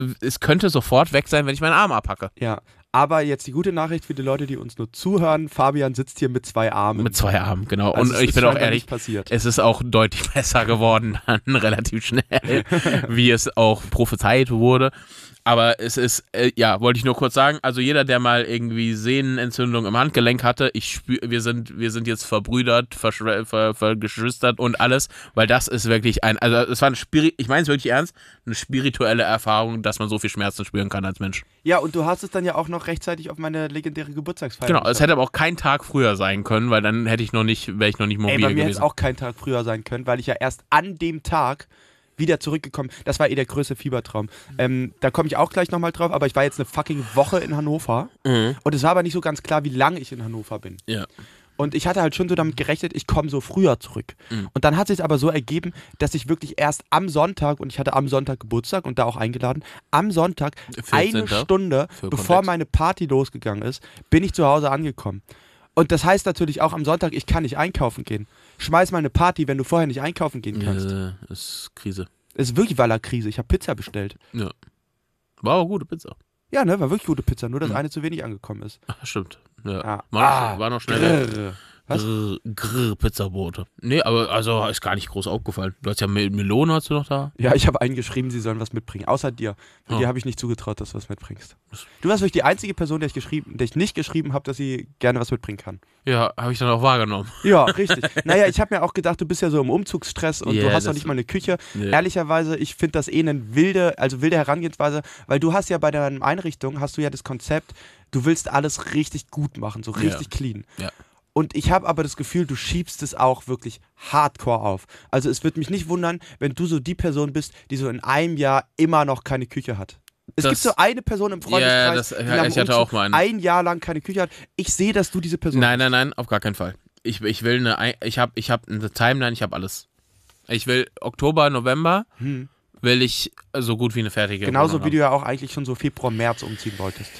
es könnte sofort weg sein, wenn ich meinen Arm abhacke. Ja, aber jetzt die gute Nachricht für die Leute, die uns nur zuhören. Fabian sitzt hier mit 2 Armen. Mit 2 Armen, genau. Also und ich bin auch ehrlich, passiert. es ist auch deutlich besser geworden, dann relativ schnell, wie es auch prophezeit wurde. Aber es ist, wollte ich nur kurz sagen, also jeder, der mal irgendwie Sehnenentzündung im Handgelenk hatte, wir sind jetzt verbrüdert, vergeschwistert und alles, weil das ist wirklich es war ich meine es wirklich ernst, eine spirituelle Erfahrung, dass man so viel Schmerzen spüren kann als Mensch. Ja, und du hast es dann ja auch noch rechtzeitig auf meine legendäre Geburtstagsfeier. Genau, es hätte aber auch kein Tag früher sein können, weil dann wäre ich noch nicht mobil gewesen. Bei mir hätte es auch kein Tag früher sein können, weil ich ja erst an dem Tag wieder zurückgekommen. Das war der größte Fiebertraum. Da komme ich auch gleich nochmal drauf, aber ich war jetzt eine fucking Woche in Hannover und es war aber nicht so ganz klar, wie lange ich in Hannover bin. Ja. Und ich hatte halt schon so damit gerechnet, ich komme so früher zurück. Und dann hat es sich aber so ergeben, dass ich wirklich erst am Sonntag, und ich hatte am Sonntag Geburtstag und da auch eingeladen, am Sonntag 14. eine Stunde, bevor meine Party losgegangen ist, bin ich zu Hause angekommen. Und das heißt natürlich auch am Sonntag, ich kann nicht einkaufen gehen. Schmeiß mal eine Party, wenn du vorher nicht einkaufen gehen kannst. Ist Krise. Ist wirklich Krise. Ich habe Pizza bestellt. Ja. War auch gute Pizza. Ja, ne, war wirklich gute Pizza, nur dass eine zu wenig angekommen ist. Ach, stimmt. Ja. Ah. War noch schnell. Was? Pizzabote. Nee, aber also ist gar nicht groß aufgefallen. Du hast ja Melone, hast du noch da? Ja, ich habe einen geschrieben, sie sollen was mitbringen. Außer dir. Von dir habe ich nicht zugetraut, dass du was mitbringst. Du warst wirklich die einzige Person, der ich nicht geschrieben habe, dass sie gerne was mitbringen kann. Ja, habe ich dann auch wahrgenommen. Ja, richtig. Naja, ich habe mir auch gedacht, du bist ja so im Umzugsstress und du hast noch nicht mal eine Küche. Yeah. Ehrlicherweise, ich finde das eine wilde Herangehensweise, weil du hast ja bei deiner Einrichtung, hast du ja das Konzept, du willst alles richtig gut machen, so richtig clean. Ja. Und ich habe aber das Gefühl, du schiebst es auch wirklich hardcore auf. Also es würde mich nicht wundern, wenn du so die Person bist, die so in einem Jahr immer noch keine Küche hat. Es gibt so eine Person im Freundeskreis, die nach dem hatte auch mal eine. ein Jahr lang keine Küche hat. Ich sehe, dass du diese Person bist. Nein, auf gar keinen Fall. Ich will ich habe eine Timeline, ich habe alles. Ich will Oktober, November, will ich so gut wie eine fertige Genauso Wohnung wie du ja auch eigentlich schon so Februar, März umziehen wolltest.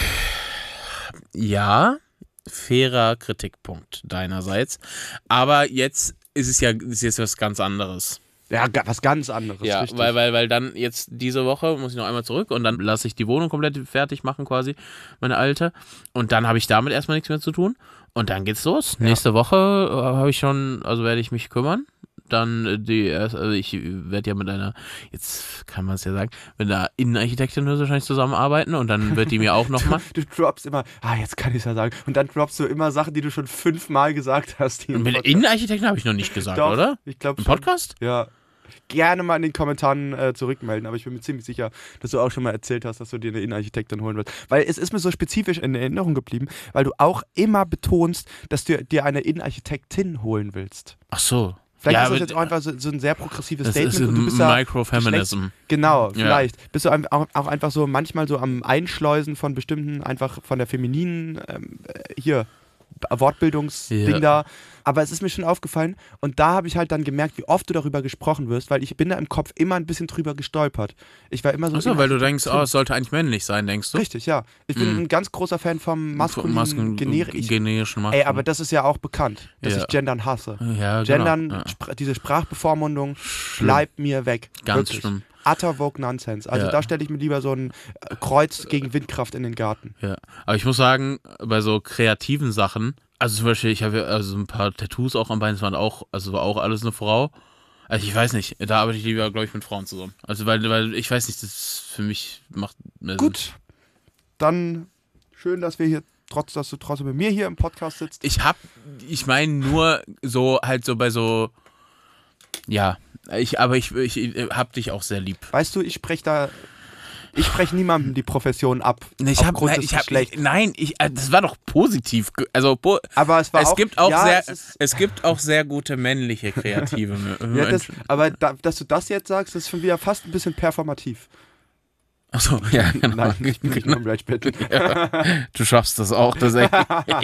Ja, fairer Kritikpunkt deinerseits. Aber jetzt ist es was ganz anderes. Ja, was ganz anderes. Ja, richtig. weil dann jetzt diese Woche muss ich noch einmal zurück und dann lasse ich die Wohnung komplett fertig machen quasi, meine alte. Und dann habe ich damit erstmal nichts mehr zu tun. Und dann geht's los. Ja. Nächste Woche werde ich mich kümmern. Dann ich werde ja mit einer, jetzt kann man es ja sagen, mit einer Innenarchitektin höchstwahrscheinlich zusammenarbeiten und dann wird die mir auch nochmal. Du droppst immer, jetzt kann ich es ja sagen. Und dann droppst du immer Sachen, die du schon 5-mal gesagt hast. Mit der Innenarchitektin habe ich noch nicht gesagt, Doch, oder? Ich glaube Im schon. Podcast? Ja. Gerne mal in den Kommentaren zurückmelden, aber ich bin mir ziemlich sicher, dass du auch schon mal erzählt hast, dass du dir eine Innenarchitektin holen willst. Weil es ist mir so spezifisch in Erinnerung geblieben, weil du auch immer betonst, dass du dir eine Innenarchitektin holen willst. Ach so. Vielleicht ist das jetzt auch einfach so ein sehr progressives Statement. Das ist und du bist da Microfeminism. Genau, vielleicht. Bist du auch einfach so manchmal so am Einschleusen von bestimmten, einfach von der femininen, Wortbildungsding da. Aber es ist mir schon aufgefallen und da habe ich halt dann gemerkt, wie oft du darüber gesprochen wirst, weil ich bin da im Kopf immer ein bisschen drüber gestolpert. Ich war immer so... Achso, weil du denkst, es sollte eigentlich männlich sein, denkst du? Richtig, ja. Ich bin ein ganz großer Fan vom maskulinen, generischen Maskulin. Ey, aber das ist ja auch bekannt, dass ich Gendern hasse. Ja, Gendern, genau. diese Sprachbevormundung, bleibt mir weg. Ganz Wirklich. schlimm. Utter Vogue Nonsense. Also da stelle ich mir lieber so ein Kreuz gegen Windkraft in den Garten. Ja, aber ich muss sagen, bei so kreativen Sachen, also zum Beispiel, ich habe ja ein paar Tattoos auch am Bein, war auch alles eine Frau. Also ich weiß nicht, da arbeite ich lieber, glaube ich, mit Frauen zusammen. Also weil ich weiß nicht, das für mich macht mehr Sinn. Gut, dann schön, dass wir hier dass du trotzdem mit mir hier im Podcast sitzt. Ich meine nur so halt so bei so, ja, ich hab dich auch sehr lieb. Weißt du, ich spreche niemandem die Profession ab. Das war doch positiv. Also, aber es war es gibt auch sehr gute männliche Kreative Menschen. Aber dass du das jetzt sagst, das ist schon wieder fast ein bisschen performativ. Achso, ja, genau. Nein, ich bin nicht vom Rage Battle. Ja, du schaffst das auch, tatsächlich.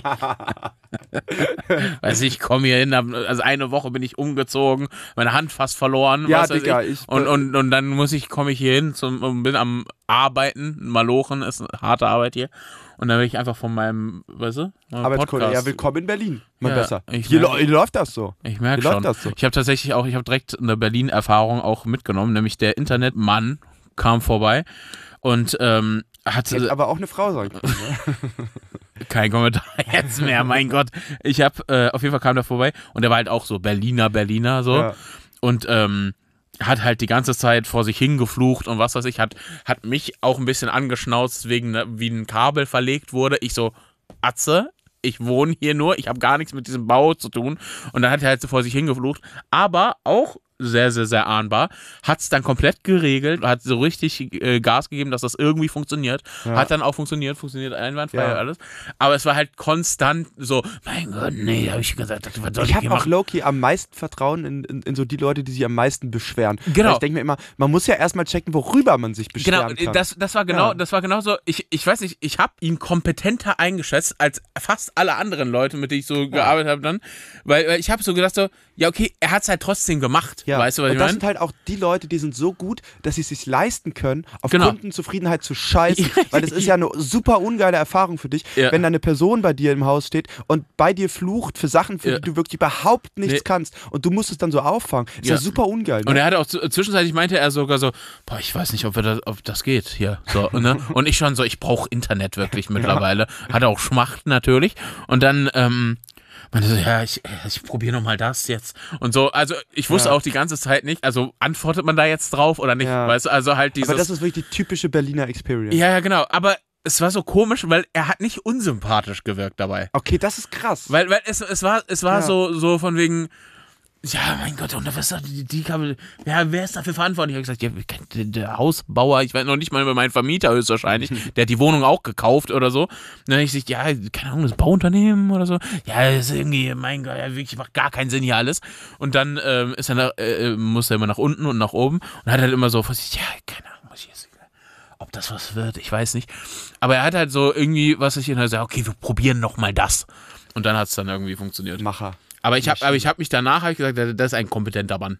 Ich komme hier hin, also eine Woche bin ich umgezogen, meine Hand fast verloren. Ja, Digga. Und dann komme ich hier hin und bin am Arbeiten, Malochen, ist eine harte Arbeit hier. Und dann bin ich einfach von meinem, Arbeitskollege, ja, willkommen in Berlin. Mal besser. Hier läuft das so. Ich merke schon. Ich habe tatsächlich auch, direkt eine Berlin-Erfahrung auch mitgenommen, nämlich der Internetmann kam vorbei Und hat Hätte aber auch eine Frau sein können, ne? kein Kommentar jetzt mehr, mein Gott. Ich habe, auf jeden Fall kam der vorbei und der war halt auch so Berliner so. Ja. Und hat halt die ganze Zeit vor sich hingeflucht und was weiß ich, hat mich auch ein bisschen angeschnauzt, wegen wie ein Kabel verlegt wurde. Ich so, Atze, ich wohne hier nur, ich habe gar nichts mit diesem Bau zu tun. Und dann hat er halt so vor sich hingeflucht. Aber auch sehr, sehr, sehr ahnbar, hat es dann komplett geregelt, hat so richtig Gas gegeben, dass das irgendwie funktioniert. Ja. Hat dann auch funktioniert einwandfrei Ja. alles. Aber es war halt konstant so, mein Gott, nee, habe ich gesagt, was soll Ich ich habe hier auch machen? low-key am meisten Vertrauen in so die Leute, die sich am meisten beschweren. Genau. Weil ich denke mir immer, man muss ja erstmal checken, worüber man sich beschweren Genau, kann. das war genau, Ja. das war genau so. Ich weiß nicht, ich habe ihn kompetenter eingeschätzt als fast alle anderen Leute, mit denen ich so gearbeitet habe dann, weil ich habe so gedacht so, ja okay, er hat es halt trotzdem gemacht, Ja. weißt du, was und ich das meine? sind halt auch die Leute, die sind so gut, dass sie es sich leisten können, auf Genau. Kundenzufriedenheit zu scheißen, weil das ist ja eine super ungeile Erfahrung für dich, Ja. wenn da eine Person bei dir im Haus steht und bei dir flucht für Sachen, für Ja. die du wirklich überhaupt nichts Nee. kannst und du musst es dann so auffangen. Ist ja, Ja. super ungeil. Ne? Und er hat auch zwischenzeitlich meinte er sogar so, boah, ich weiß nicht, ob das geht hier. So, ne? Und ich schon so, ich brauche Internet wirklich mittlerweile. Hat auch Schmacht natürlich. Und dann meinte so, ja, ich probiere nochmal das jetzt. Und so, also ich wusste Ja. auch die ganze Zeit nicht, also antwortet man da jetzt drauf oder nicht, Ja. weißt du, also halt dieses. Aber das ist wirklich die typische Berliner Experience. Ja, genau, aber es war so komisch, weil er hat nicht unsympathisch gewirkt dabei. Okay, das ist krass. Weil es war Ja. so von wegen, ja, mein Gott, und was ist die Kabel, wer ist dafür verantwortlich? Ich habe gesagt, ja, der Hausbauer, ich weiß noch nicht mal über meinen Vermieter höchstwahrscheinlich, der hat die Wohnung auch gekauft oder so. Und dann habe ich gesagt, ja, keine Ahnung, das Bauunternehmen oder so. Ja, das ist irgendwie, mein Gott, ja, wirklich macht gar keinen Sinn hier alles. Und dann ist er muss er immer nach unten und nach oben und hat halt immer so, ja, keine Ahnung, was hier ist. Ob das was wird, ich weiß nicht. Aber er hat halt so irgendwie, was ich gesagt, okay, wir probieren nochmal das. Und dann hat es dann irgendwie funktioniert. Macher. Aber ich habe mich danach gesagt, das ist ein kompetenter Mann.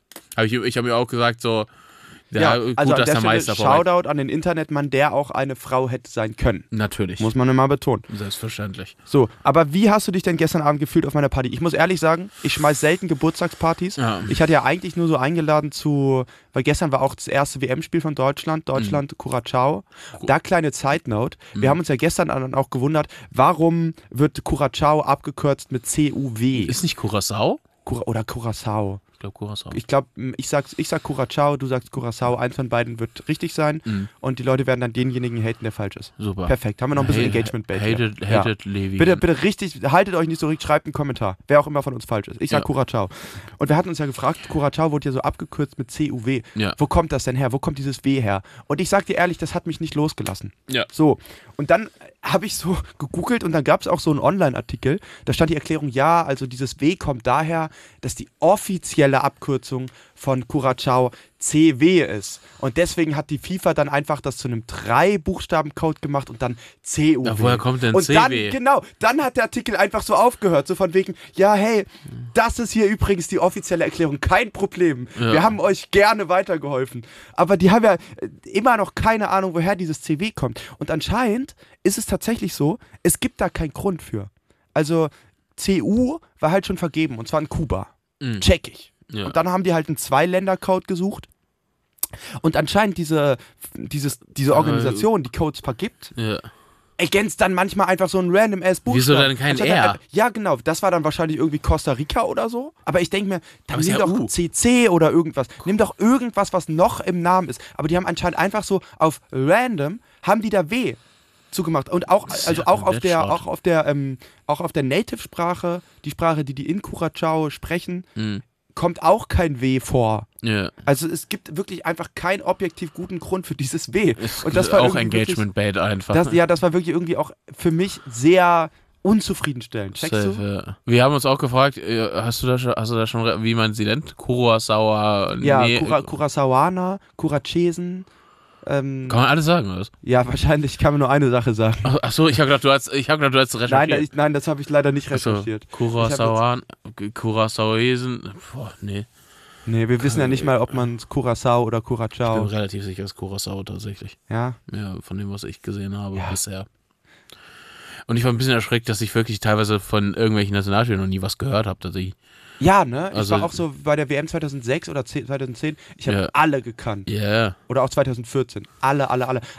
Ich habe mir auch gesagt, so, ja, gut, also an dass der der Stelle Meister vorbei. Shoutout an den Internetmann, der auch eine Frau hätte sein können. Natürlich. Muss man immer betonen. Selbstverständlich. So, aber wie hast du dich denn gestern Abend gefühlt auf meiner Party? Ich muss ehrlich sagen, ich schmeiß selten Geburtstagspartys. Ja. Ich hatte ja eigentlich nur so eingeladen weil gestern war auch das erste WM-Spiel von Deutschland, Curaçao. Da kleine Side-Note, wir haben uns ja gestern dann auch gewundert, warum wird Curaçao abgekürzt mit CUW? Ist nicht Curaçao? Oder Curaçao. Ich glaube Curaçao. Ich glaube, ich sag Curaçao, du sagst Curaçao, eins von beiden wird richtig sein und die Leute werden dann denjenigen haten, der falsch ist. Super. Perfekt, haben wir noch ein bisschen Engagement-Bait. Hated Levi. Bitte richtig, haltet euch nicht so richtig, schreibt einen Kommentar, wer auch immer von uns falsch ist. Ich sag Ja. Curaçao. Und wir hatten uns ja gefragt, Curaçao wurde ja so abgekürzt mit CUW. Ja. Wo kommt das denn her? Wo kommt dieses W her? Und ich sag dir ehrlich, das hat mich nicht losgelassen. Ja. So, und dann habe ich so gegoogelt und dann gab es auch so einen Online-Artikel, da stand die Erklärung, ja, also dieses W kommt daher, dass die offizielle Abkürzung von Curaçao CW ist. Und deswegen hat die FIFA dann einfach das zu einem 3-Buchstaben-Code gemacht und dann CUW. Ja, woher kommt denn und CW? Dann hat der Artikel einfach so aufgehört, so von wegen, ja, hey, das ist hier übrigens die offizielle Erklärung, kein Problem. Ja. Wir haben euch gerne weitergeholfen. Aber die haben ja immer noch keine Ahnung, woher dieses CW kommt. Und anscheinend ist es tatsächlich so, es gibt da keinen Grund für. Also CU war halt schon vergeben und zwar in Kuba. Check ich. Ja. Und dann haben die halt einen 2-Länder-Code gesucht. Und anscheinend diese Organisation, die Codes vergibt, Ja. ergänzt dann manchmal einfach so ein random ass Buchstaben. Wieso dann kein Anstatt R? Ja, genau. Das war dann wahrscheinlich irgendwie Costa Rica oder so. Aber ich denke mir, dann Aber ist nimm ja doch U. CC oder irgendwas. Nimm doch irgendwas, was noch im Namen ist. Aber die haben anscheinend einfach so auf random, haben die da W zugemacht. Und auch, Das ist also ja auch auf komplett der, schade. auch auf der Native-Sprache, die Sprache, die in Curaçao sprechen, Mhm. kommt auch kein W vor. Ja. Also es gibt wirklich einfach keinen objektiv guten Grund für dieses W. Ist Und das war auch irgendwie wirklich- Engagement-Bait einfach. das war wirklich irgendwie auch für mich sehr unzufriedenstellend. Checkst du? Safe, ja. Wir haben uns auch gefragt, hast du da schon, wie man sie nennt? Curaçao? Ja, Nee, Curaçaoaner, Curachesen. kann man alles sagen, oder was? Ja, wahrscheinlich kann man nur eine Sache sagen. Achso, ich hab gedacht, du hast recherchiert. Nein, das habe ich leider nicht Achso, recherchiert. Curaçaoesen, boah, nee. Nee, wir wissen ja nicht mal, ob man Curaçao oder Ich bin Curaçao. relativ sicher, es ist Curaçao tatsächlich. Ja, Ja, von dem, was ich gesehen habe Ja. bisher. Und ich war ein bisschen erschreckt, dass ich wirklich teilweise von irgendwelchen Nationalspielern noch nie was gehört habe, tatsächlich. Ja, ne? Ich Also- war auch so bei der WM 2006 oder 2010, ich habe Ja. alle gekannt. Ja. Oder auch 2014. Alle.